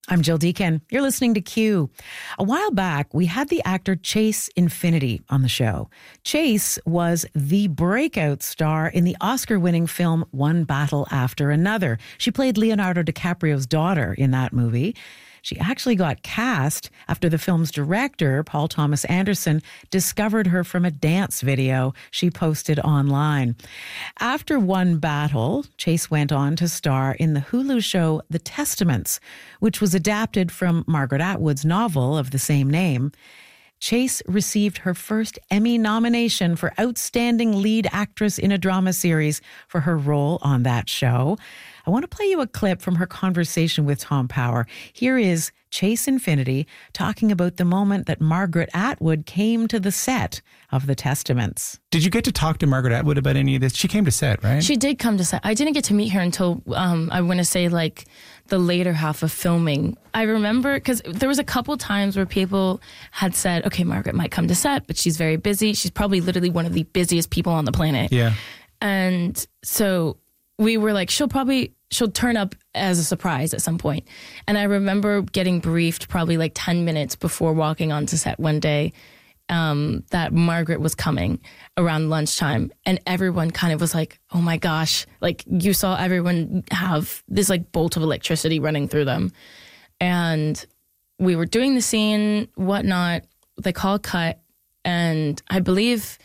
I'm Jill Deacon. You're listening to Q. A while back, we had the actor Chase Infinity on the show. Chase was the breakout star in the Oscar-winning film One Battle After Another. She played Leonardo DiCaprio's daughter in that movie. She actually got cast after the film's director, Paul Thomas Anderson, discovered her from a dance video she posted online. After One Battle, Chase went on to star in the Hulu show The Testaments, which was adapted from Margaret Atwood's novel of the same name. Chase received her first Emmy nomination for Outstanding Lead Actress in a Drama Series for her role on that show. I want to play you a clip from her conversation with Tom Power. Here is Chase Infinity talking about the moment that Margaret Atwood came to the set of The Testaments. Did you get to talk to Margaret Atwood about any of this? She came to set, right? She did come to set. I didn't get to meet her until, I want to say, like, the later half of filming. I remember, because there was a couple times where people had said, okay, Margaret might come to set, but she's very busy. She's probably literally one of the busiest people on the planet. Yeah. And so we were like, she'll turn up as a surprise at some point. And I remember getting briefed probably like 10 minutes before walking onto set one day that Margaret was coming around lunchtime. And everyone kind of was like, oh my gosh, like you saw everyone have this like bolt of electricity running through them. And we were doing the scene, whatnot, they call cut. And I believe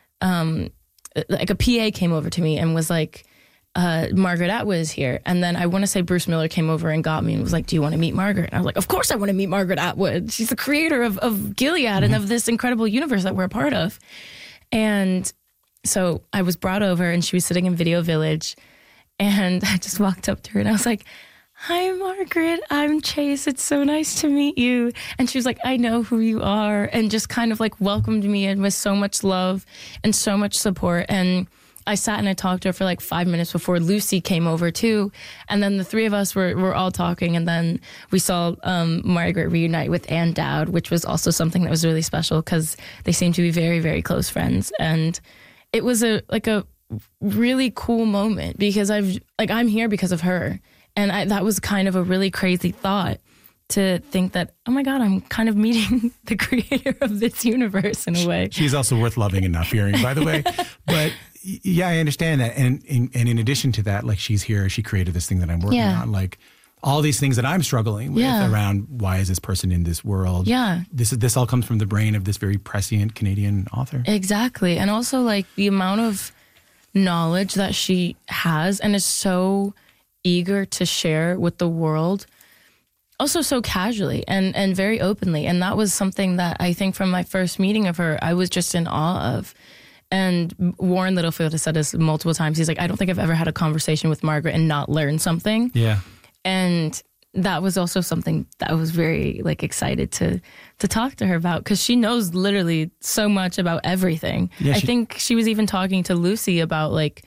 like a PA came over to me and was like, Margaret Atwood is here. And then I want to say Bruce Miller came over and got me and was like, do you want to meet Margaret? And I was like, of course I want to meet Margaret Atwood. She's the creator of Gilead and of this incredible universe that we're a part of. And so I was brought over and she was sitting in Video Village and I just walked up to her and I was like, hi, Margaret, I'm Chase. It's so nice to meet you. And she was like, I know who you are, and just kind of like welcomed me in with so much love and so much support. And I sat and I talked to her for like 5 minutes before Lucy came over too. And then the three of us were all talking. And then we saw Margaret reunite with Ann Dowd, which was also something that was really special because they seem to be very, very close friends. And it was a really cool moment because I'm here because of her. And that was kind of a really crazy thought to think that, oh my God, I'm kind of meeting the creator of this universe in a way. She's also worth loving and not fearing, by the way. But yeah, I understand that. And in addition to that, like she's here, she created this thing that I'm working on. Like all these things that I'm struggling with around why is this person in this world? Yeah. This all comes from the brain of this very prescient Canadian author. Exactly. And also like the amount of knowledge that she has and is so eager to share with the world, also so casually and very openly. And that was something that I think from my first meeting of her, I was just in awe of. And Warren Littlefield has said this multiple times. He's like, I don't think I've ever had a conversation with Margaret and not learned something. Yeah. And that was also something that I was very like excited to talk to her about because she knows literally so much about everything. Yeah, I think she was even talking to Lucy about like,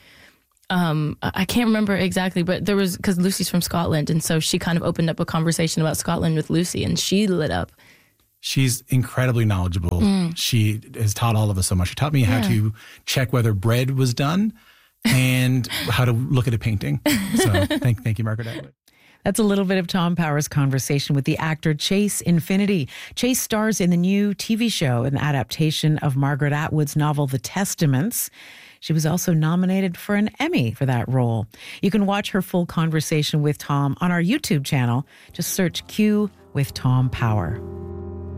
I can't remember exactly, but there was, because Lucy's from Scotland. And so she kind of opened up a conversation about Scotland with Lucy and she lit up. She's incredibly knowledgeable. She has taught all of us so much. She taught me how to check whether bread was done and how to look at a painting. So thank you, Margaret Atwood. That's a little bit of Tom Power's conversation with the actor Chase Infinity. Chase stars in the new TV show, an adaptation of Margaret Atwood's novel, The Testaments. She was also nominated for an Emmy for that role. You can watch her full conversation with Tom on our YouTube channel. Just search Q with Tom Power.